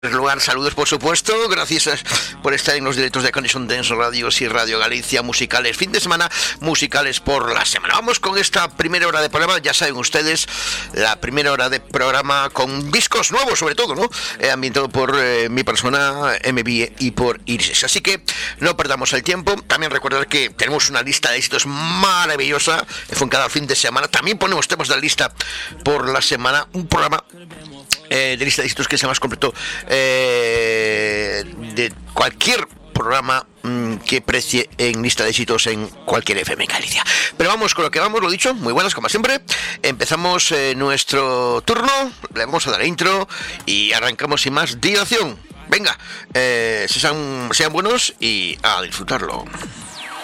En primer lugar, saludos por supuesto, gracias por estar en los directos de Conexión Dance Radios y Radio Galicia, musicales fin de semana, musicales por la semana. Vamos con esta primera hora de programa, ya saben ustedes, la primera hora de programa con discos nuevos sobre todo, ¿no? Ambientado por mi persona, MB y por Iris. Así que no perdamos el tiempo, también recordar que tenemos una lista de éxitos maravillosa, fue en cada fin de semana, también ponemos temas de la lista por la semana, un programa de lista de éxitos que sea más completo de cualquier programa que precie en lista de éxitos en cualquier FM en Galicia. Pero vamos con lo que vamos, lo dicho, muy buenas como siempre. Empezamos nuestro turno, le vamos a dar intro y arrancamos sin más dilación. Venga, sean buenos y a disfrutarlo.